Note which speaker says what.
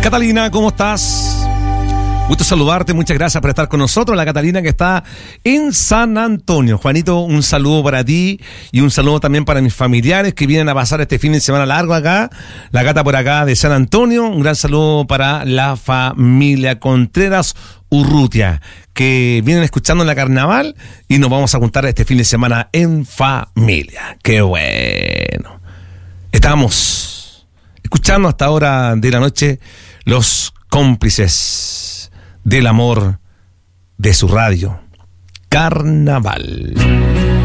Speaker 1: Catalina, ¿cómo estás? Gusto saludarte, muchas gracias por estar con nosotros. La Catalina que está en San Antonio. Juanito, un saludo para ti y un saludo también para mis familiares que vienen a pasar este fin de semana largo acá. La Cata por acá de San Antonio. Un gran saludo para la familia Contreras Urrutia, que vienen escuchando en la carnaval y nos vamos a juntar este fin de semana en familia. ¡Qué bueno! Estamos escuchando hasta ahora de la noche los cómplices del amor de su radio, Carnaval.